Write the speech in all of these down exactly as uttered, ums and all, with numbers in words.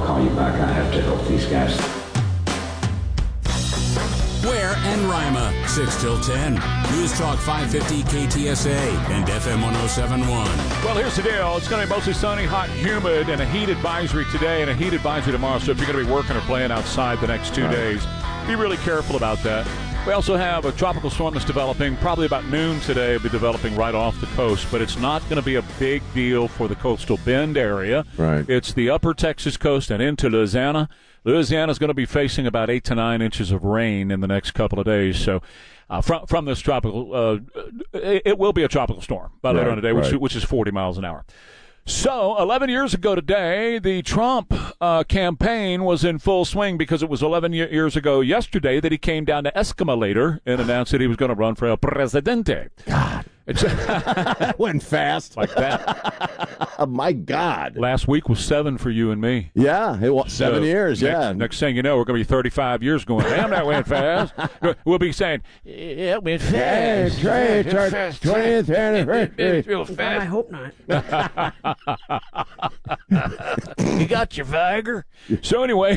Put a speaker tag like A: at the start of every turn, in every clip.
A: I'll call you back. I have to help these guys.
B: Ware and Rima, six till ten. News Talk five fifty K T S A and F M one oh seven point one.
C: Well, here's the deal. It's going to be mostly sunny, hot, humid, and a heat advisory today and a heat advisory tomorrow. So if you're going to be working or playing outside the next two right. days, be really careful about that. We also have a tropical storm that's developing. Probably about noon today, it'll be developing right off the coast. But it's not going to be a big deal for the coastal Bend area.
D: Right.
C: It's the upper Texas coast and into Louisiana. Louisiana is going to be facing about eight to nine inches of rain in the next couple of days. So uh, from from this tropical, uh, it, it will be a tropical storm by later
D: right,
C: on today, which,
D: right.
C: which is forty miles an hour. So eleven years ago today, the Trump uh, campaign was in full swing because it was eleven years ago yesterday that he came down to Escamalator and announced that he was going to run for El Presidente.
D: God. That went fast.
C: Like that.
D: My God.
C: Last week was seven for you and me.
D: Yeah, it was seven
C: so
D: years,
C: next,
D: yeah.
C: Next thing you know, we're going to be thirty-five years going, damn, that went fast. We'll be saying, it went fast.
D: Yeah, it's our twentieth anniversary.
C: It feels fast.
E: I hope not.
C: You got your Viagra? So anyway...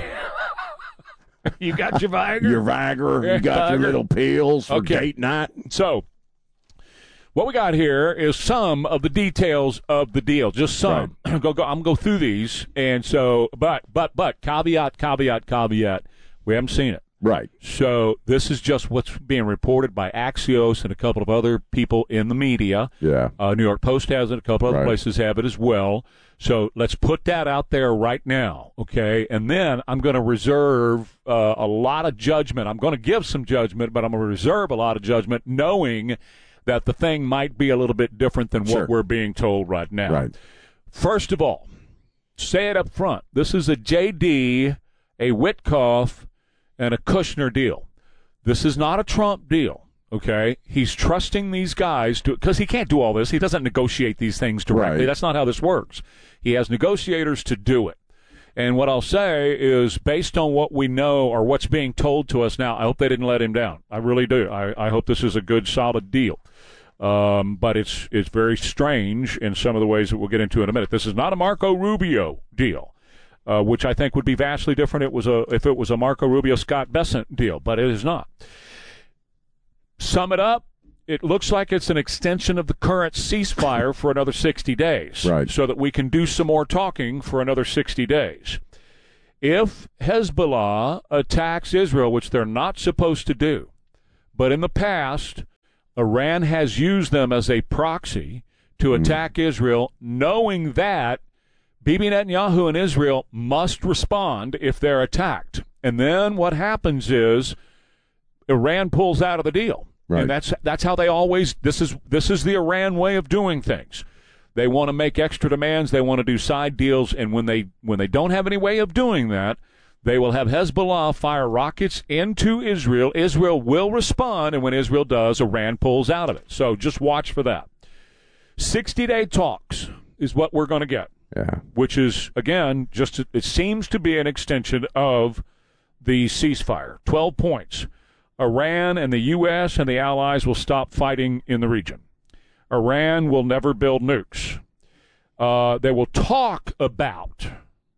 C: You got your Viagra?
D: Your Viagra. You got
C: Viagra.
D: your little pills for
C: okay.
D: date night.
C: So, what we got here is some of the details of the deal. Just some. Right. go, go, I'm going to go through these. And so, but, but, but, caveat, caveat, caveat. We haven't seen it.
D: Right.
C: So, this is just what's being reported by Axios and a couple of other people in the media.
D: Yeah.
C: Uh, New York Post has it. A couple other
D: right.
C: places have it as well. So let's put that out there right now, okay? And then I'm going to reserve uh, a lot of judgment. I'm going to give some judgment, but I'm going to reserve a lot of judgment knowing that the thing might be a little bit different than
D: sure.
C: what we're being told right now.
D: Right.
C: First of all, say it up front. This is a J D, a Witkoff, and a Kushner deal. This is not a Trump deal. Okay, he's trusting these guys to because he can't do all this. He doesn't negotiate these things directly.
D: Right.
C: That's not how this works. He has negotiators to do it. And what I'll say is, based on what we know or what's being told to us now, I hope they didn't let him down. I really do. I, I hope this is a good, solid deal. Um, but it's it's very strange in some of the ways that we'll get into in a minute. This is not a Marco Rubio deal, uh, which I think would be vastly different. It was a if it was a Marco Rubio Scott Bessent deal, but it is not. Sum it up, it looks like it's an extension of the current ceasefire for another sixty days,
D: right.
C: so that we can do some more talking for another sixty days. If Hezbollah attacks Israel, which they're not supposed to do, but in the past, Iran has used them as a proxy to attack mm. Israel, knowing that Bibi Netanyahu and Israel must respond if they're attacked. And then what happens is Iran pulls out of the deal.
D: Right.
C: And that's that's how they always this is this is the Iran way of doing things. They want to make extra demands, they want to do side deals, and when they when they don't have any way of doing that, they will have Hezbollah fire rockets into Israel. Israel will respond, and when Israel does, Iran pulls out of it. So just watch for that. sixty-day talks is what we're going to get.
D: Yeah.
C: Which is again just it seems to be an extension of the ceasefire. twelve points. Iran and the U S and the allies will stop fighting in the region. Iran will never build nukes. Uh, they will talk about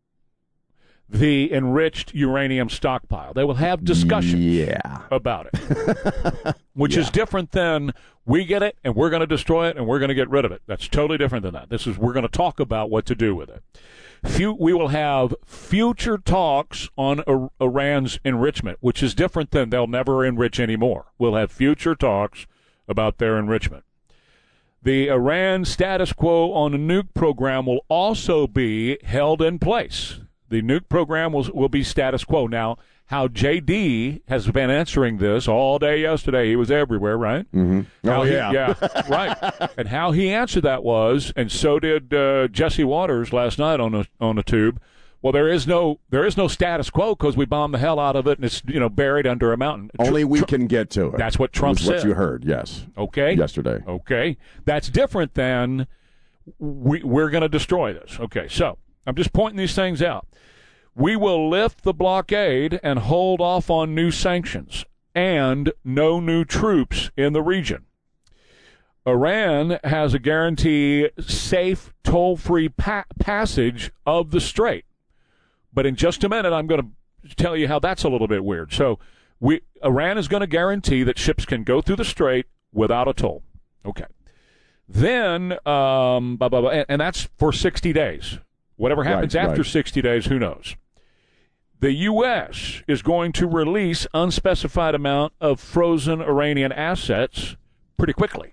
C: the enriched uranium stockpile. They will have discussions
D: yeah.
C: about it, which
D: yeah.
C: is different than we get it and we're going to destroy it and we're going to get rid of it. That's totally different than that. This is we're going to talk about what to do with it. Few, we will have future talks on uh, Iran's enrichment, which is different than they'll never enrich anymore. We'll have future talks about their enrichment. The Iran status quo on a nuke program will also be held in place. The nuke program will, will be status quo. Now, how J D has been answering this all day yesterday, he was everywhere, right?
D: Mm-hmm.
C: How
D: Oh,
C: he,
D: yeah.
C: yeah, right. And how he answered that was, and so did uh, Jesse Waters last night on the on the tube. Well, there is no there is no status quo because we bombed the hell out of it, and it's you know buried under a mountain.
D: Only
C: Tr-
D: we
C: tr-
D: can get to it.
C: That's what Trump
D: was
C: said.
D: What you heard, yes.
C: Okay.
D: Yesterday.
C: Okay. That's different than we, we're going to destroy this. Okay. So I'm just pointing these things out. We will lift the blockade and hold off on new sanctions and no new troops in the region. Iran has a guarantee safe, toll-free pa- passage of the strait. But in just a minute, I'm going to tell you how that's a little bit weird. So we Iran is going to guarantee that ships can go through the strait without a toll. Okay. Then, um, blah, blah, blah, and, and that's for sixty days. Whatever happens
D: right,
C: after
D: right.
C: sixty days, who knows? The U S is going to release unspecified amount of frozen Iranian assets pretty quickly.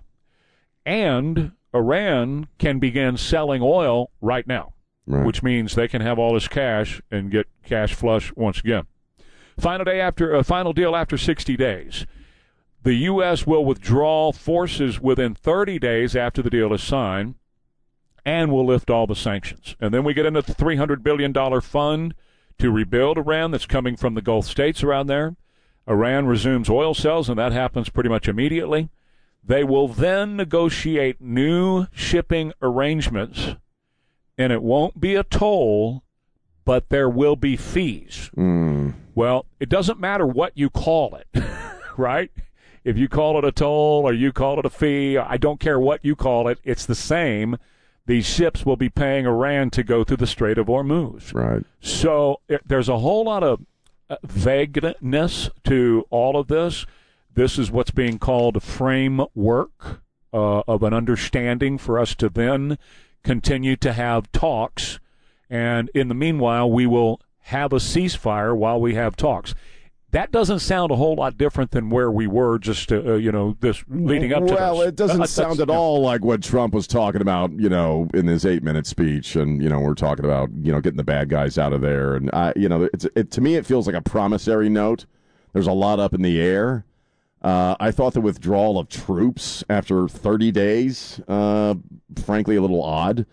C: And Iran can begin selling oil right now,
D: Right.
C: which means they can have all this cash and get cash flush once again. Final day after uh, final deal after sixty days. The U S will withdraw forces within thirty days after the deal is signed, and will lift all the sanctions. And then we get into the three hundred billion dollars fund to rebuild Iran that's coming from the Gulf states around there. Iran resumes oil sales, and that happens pretty much immediately. They will then negotiate new shipping arrangements, and it won't be a toll, but there will be fees.
D: Mm.
C: Well, it doesn't matter what you call it, right? If you call it a toll or you call it a fee, I don't care what you call it. It's the same. These ships will be paying Iran to go through the Strait of Hormuz.
D: Right.
C: So it, there's a whole lot of uh, vagueness to all of this. This is what's being called a framework uh, of an understanding for us to then continue to have talks. And in the meanwhile, we will have a ceasefire while we have talks. That doesn't sound a whole lot different than where we were just, uh, you know, this leading up to this.
D: Well, it doesn't
C: Uh,
D: sound at
C: yeah.
D: all like what Trump was talking about, you know, in his eight-minute speech. And, you know, we're talking about, you know, getting the bad guys out of there. And, I, you know, it's it, to me, it feels like a promissory note. There's a lot up in the air. Uh, I thought the withdrawal of troops after thirty days, uh, frankly, a little odd.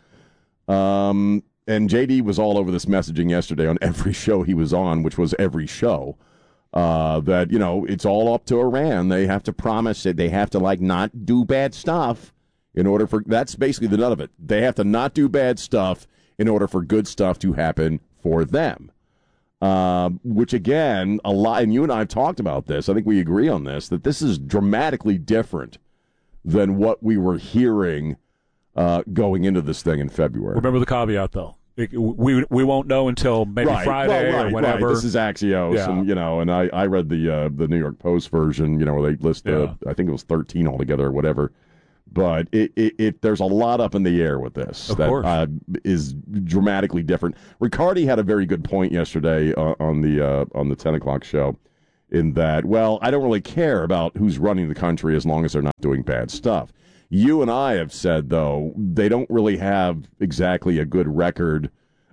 D: Um, and J D was all over this messaging yesterday on every show he was on, which was every show. Uh, that, you know, it's all up to Iran. They have to promise it. They have to, like, not do bad stuff in order for, that's basically the nut of it. They have to not do bad stuff in order for good stuff to happen for them. Uh, which, again, a lot, and you and I have talked about this, I think we agree on this, that this is dramatically different than what we were hearing uh, going into this thing in February.
C: Remember the caveat, though. It, we we won't know until maybe
D: right.
C: Friday
D: well, right,
C: or whenever.
D: Right. This is Axios,
C: Yeah.
D: and you know, and I, I read the uh, the New York Post version, you know, where they list the
C: Yeah.
D: I think it was thirteen altogether or whatever. But it, it, it there's a lot up in the air with this
C: Of
D: that
C: course.
D: uh, is dramatically different. Riccardi had a very good point yesterday uh, on the uh, on the ten o'clock show, in that, well, I don't really care about who's running the country as long as they're not doing bad stuff. You and I have said, though, they don't really have exactly a good record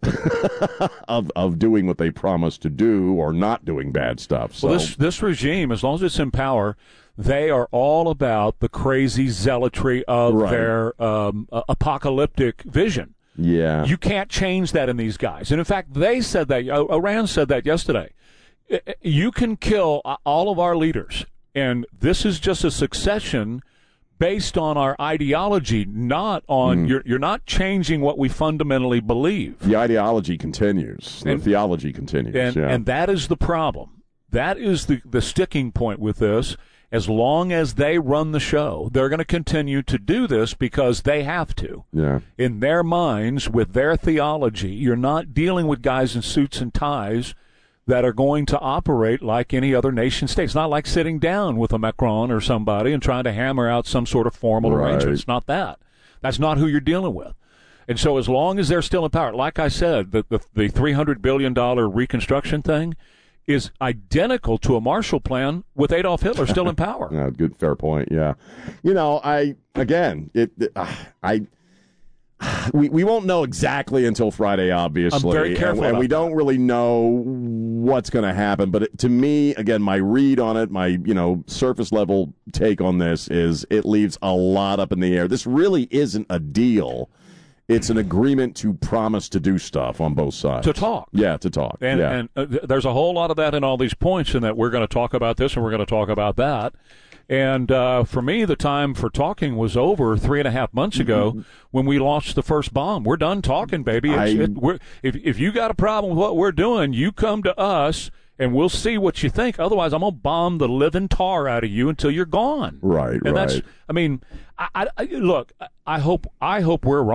D: of of doing what they promised to do or not doing bad stuff. So
C: Well, this this regime, as long as it's in power, they are all about the crazy zealotry of
D: Right.
C: their um, uh, apocalyptic vision.
D: yeah,
C: You can't change that in these guys. And in fact, they said that. uh, Iran said that yesterday. I- I- You can kill uh, all of our leaders, and this is just a succession based on our ideology, not on you're. You're not changing what we fundamentally believe.
D: the ideology continues, the
C: And-
D: theology continues.
C: And,
D: yeah.
C: and that is the problem. That is the, the sticking point with this. As long as they run the show, they're going to continue to do this because they have to.
D: yeah.
C: In their minds, with their theology, you're not dealing with guys in suits and ties that are going to operate like any other nation state. It's not like sitting down with a Macron or somebody and trying to hammer out some sort of formal
D: Right.
C: arrangement. It's not that. That's not who you're dealing with. And so as long as they're still in power, like I said, the, the, the three hundred billion dollars reconstruction thing is identical to a Marshall Plan with Adolf Hitler still in power.
D: Yeah, good, fair point. Yeah, you know, I again, it, it uh, I. We we won't know exactly until Friday, obviously.
C: I'm very careful
D: and, and
C: about
D: we don't really know what's going to happen. But it, to me, again, my read on it, my you know surface level take on this is it leaves a lot up in the air. This really isn't a deal. It's an agreement to promise to do stuff on both sides.
C: To talk.
D: Yeah, to talk.
C: And,
D: yeah.
C: and uh, th- there's a whole lot of that in all these points, and that we're going to talk about this and we're going to talk about that. And uh, for me, the time for talking was over three and a half months ago
D: Mm-hmm.
C: when we launched the first bomb. We're done talking, baby. It's,
D: I-
C: it, we're, if, if you got a problem with what we're doing, you come to us, and we'll see what you think. Otherwise, I'm going to bomb the living tar out of you until you're gone.
D: Right,
C: and that's,
D: right.
C: I mean, I, I, I- look, I hope I hope we're wrong.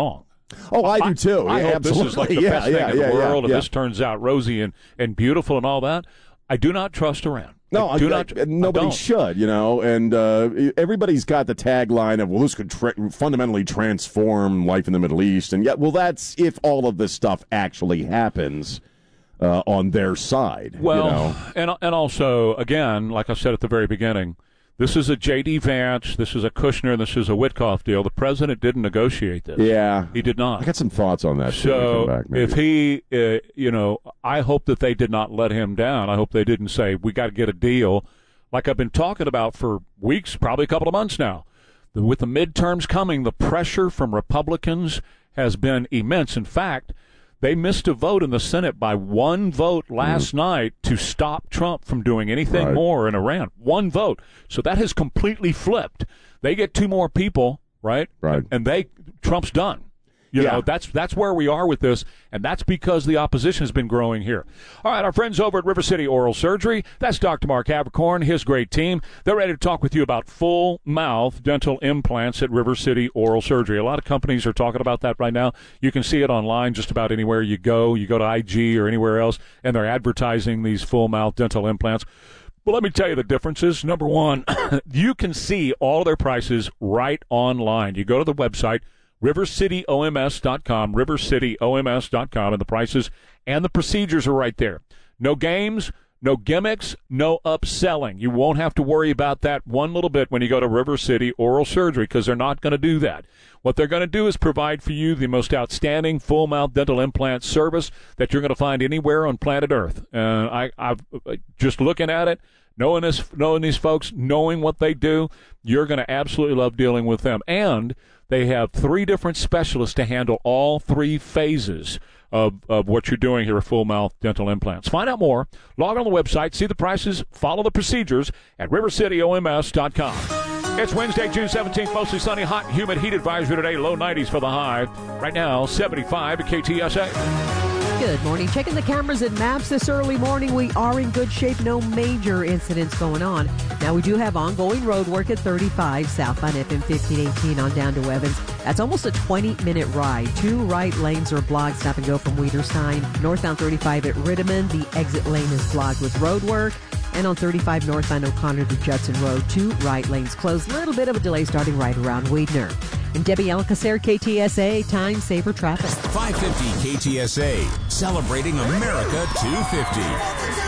D: Oh, I, I do too.
C: I
D: yeah,
C: hope
D: absolutely.
C: this is like the
D: yeah,
C: best
D: yeah,
C: thing in
D: yeah,
C: the world,
D: yeah,
C: and
D: yeah.
C: this turns out rosy and, and beautiful and all that. I do not trust Iran.
D: No,
C: I do
D: I,
C: not.
D: I, nobody
C: I
D: should, you know. And uh, everybody's got the tagline of, well, this could tra- fundamentally transform life in the Middle East. And yet, well, that's if all of this stuff actually happens uh, on their side.
C: Well,
D: you know?
C: and and also, again, like I said at the very beginning, this is a J D. Vance, this is a Kushner, this is a Witkoff deal. The president didn't negotiate this.
D: Yeah.
C: He did not.
D: I got some thoughts on that.
C: So
D: back,
C: if he, uh, you know, I hope that they did not let him down. I hope they didn't say, we got to get a deal, like I've been talking about for weeks, probably a couple of months now. With the midterms coming, the pressure from Republicans has been immense. In fact, they missed a vote in the Senate by one vote last mm. night to stop Trump from doing anything
D: right.
C: more in Iran. One vote. So that has completely flipped. They get two more people, right?
D: Right.
C: And they Trump's done. You
D: yeah.
C: know, that's that's where we are with this, and that's because the opposition has been growing here. All right, our friends over at River City Oral Surgery, that's Doctor Mark Havercorn, his great team. They're ready to talk with you about full mouth dental implants at River City Oral Surgery. A lot of companies are talking about that right now. You can see it online just about anywhere you go. You go to I G or anywhere else, and they're advertising these full mouth dental implants. Well, let me tell you the differences. Number one, you can see all their prices right online. You go to the website, river city o m s dot com, river city o m s dot com, and the prices and the procedures are right there. No games, no gimmicks, no upselling. You won't have to worry about that one little bit when you go to River City Oral Surgery, because they're not going to do that. What they're going to do is provide for you the most outstanding full-mouth dental implant service that you're going to find anywhere on planet Earth. And I, I've just looking at it, knowing this, knowing these folks, knowing what they do, you're going to absolutely love dealing with them. And they have three different specialists to handle all three phases of, of what you're doing here at Full Mouth Dental Implants. Find out more. Log on the website, see the prices, follow the procedures at river city o m s dot com. It's Wednesday, June seventeenth, mostly sunny, hot, humid, heat advisory today, low nineties for the high. Right now, seventy-five at K T S A.
E: Good morning. Checking the cameras and maps this early morning. We are in good shape. No major incidents going on. Now, we do have ongoing road work at thirty-five southbound F M fifteen eighteen on down to Evans. That's almost a twenty-minute ride. Two right lanes are blocked. Stop and go from Weiderstein. Northbound thirty-five at Rittiman. The exit lane is blocked with road work. And on thirty-five northbound O'Connor to Judson Road, two right lanes closed. A little bit of a delay starting right around Weidner. And Debbie Alcacer, K T S A, time saver traffic.
B: five fifty K T S A, celebrating America two fifty.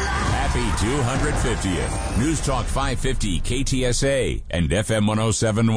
B: Happy two hundred fiftieth. News Talk five fifty K T S A and F M one oh seven.